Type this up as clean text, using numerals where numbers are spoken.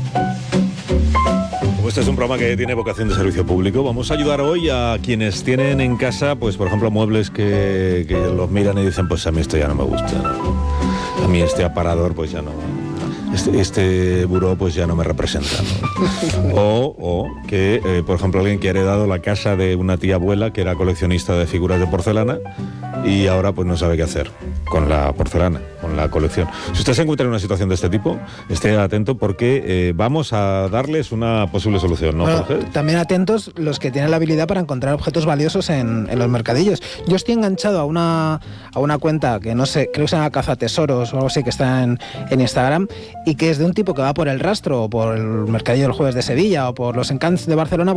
Este es un programa que tiene vocación de servicio público. Vamos a ayudar hoy a quienes tienen en casa, pues por ejemplo, muebles que los miran y dicen, pues a mí esto ya no me gusta, ¿no? A mí este aparador pues ya no, este buró pues ya no me representa, ¿no? O que, por ejemplo, alguien que ha heredado la casa de una tía abuela que era coleccionista de figuras de porcelana y ahora pues no sabe qué hacer con la porcelana, con la colección. Si usted se encuentra en una situación de este tipo, esté atento porque vamos a darles una posible solución, ¿no, Jorge? Bueno, también atentos los que tienen la habilidad para encontrar objetos valiosos en los mercadillos. Yo estoy enganchado a una cuenta que no sé, creo que se llama Cazatesoros o algo así, que está en Instagram, y que es de un tipo que va por el Rastro o por el Mercadillo del Jueves de Sevilla o por los Encants de Barcelona